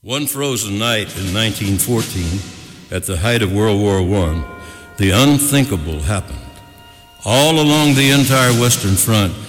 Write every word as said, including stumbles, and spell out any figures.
One frozen night in nineteen fourteen, at the height of World War One, the unthinkable happened. All along the entire Western Front,